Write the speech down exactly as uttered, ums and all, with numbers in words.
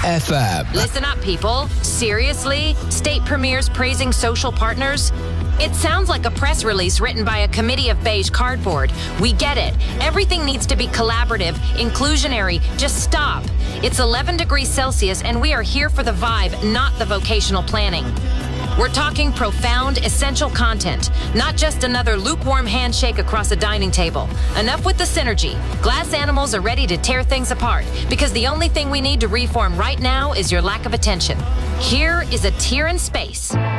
F M. Listen up, people. Seriously? State premiers praising social partners? It sounds like a press release written by a committee of beige cardboard. We get it. Everything needs to be collaborative, inclusionary. Just stop. It's eleven degrees Celsius, and we are here for the vibe, not the vocational planning. We're talking profound, essential content, not just another lukewarm handshake across a dining table. Enough with the synergy. Glass animals are ready to tear things apart, because the only thing we need to reform right now is your lack of attention. Here is a tear in space.